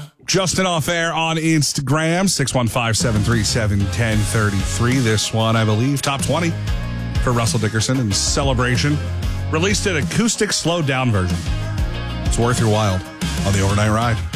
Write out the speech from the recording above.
Justin off air on Instagram, 615-737-1033. This one, I believe, top 20 for Russell Dickerson in celebration. Released an acoustic slowed down version. It's worth your while on the overnight ride.